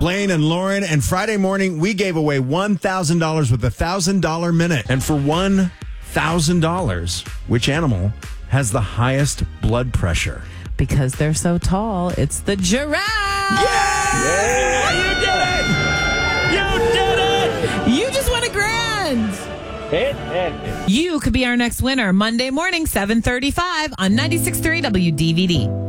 Blaine and Lauren. And Friday morning, we gave away $1,000 with a $1,000 minute. And for $1,000, which animal has the highest blood pressure? Because they're so tall, it's the giraffe. Yeah! You did it! You did it! You just won $1,000. You could be our next winner Monday morning, 7:35 on 96.3 WDVD.